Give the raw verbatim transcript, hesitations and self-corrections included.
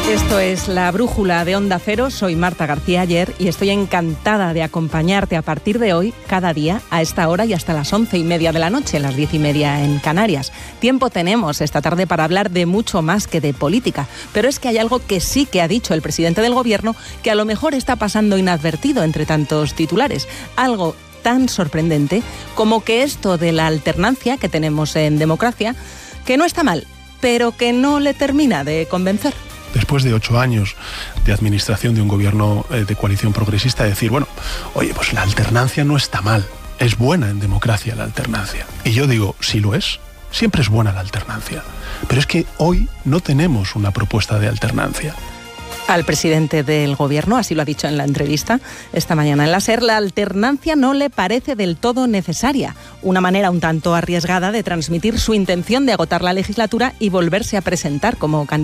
Esto es La Brújula de Onda Cero. Soy Marta García Ayer y estoy encantada de acompañarte a partir de hoy, cada día, a esta hora y hasta las once y media de la noche, las diez y media en Canarias. Tiempo tenemos esta tarde para hablar de mucho más que de política, pero es que hay algo que sí que ha dicho el presidente del Gobierno que a lo mejor está pasando inadvertido entre tantos titulares. Algo tan sorprendente como que esto de la alternancia que tenemos en democracia, que no está mal, pero que no le termina de convencer. Después de ocho años de administración de un gobierno eh, de coalición progresista, decir, bueno, oye, pues la alternancia no está mal, es buena en democracia la alternancia. Y yo digo, sí lo es, siempre es buena la alternancia. Pero es que hoy no tenemos una propuesta de alternancia. Al presidente del Gobierno, así lo ha dicho en la entrevista esta mañana en la SER, la alternancia no le parece del todo necesaria. Una manera un tanto arriesgada de transmitir su intención de agotar la legislatura y volverse a presentar como candidato